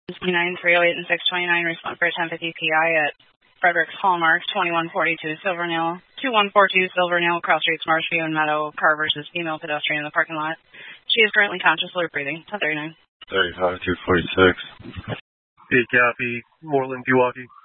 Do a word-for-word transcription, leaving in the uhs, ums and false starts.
nine three oh eight and six twenty-nine, respond for ten fifty P I at Fredericks Hallmark, twenty-one forty-two Silvernail, two one four two Silvernail, Cross Streets, Marshview, and Meadow, car versus female pedestrian in the parking lot. She is currently conscious, low breathing. ten thirty-nine. thirty-five two forty-six. Hey, copy. Moreland, Pewaukee.